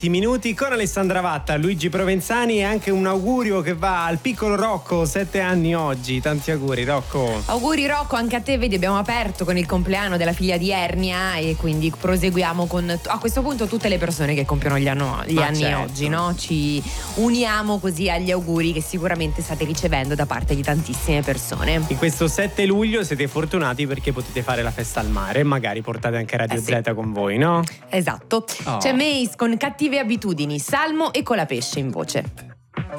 Minuti con Alessandra Vatta, Luigi Provenzani e anche un augurio che va al piccolo Rocco, 7 anni oggi. Tanti auguri Rocco. Auguri Rocco anche a te, vedi abbiamo aperto con il compleanno della figlia di Ernia e quindi proseguiamo con a questo punto tutte le persone che compiono gli anni certo. oggi, no? Ci uniamo così agli auguri che sicuramente state ricevendo da parte di tantissime persone. In questo 7 luglio siete fortunati perché potete fare la festa al mare, magari portate anche Radio sì. Z con voi, no? Esatto. Oh. C'è Mace con Cattive abitudini, Salmo e Colapesce in voce.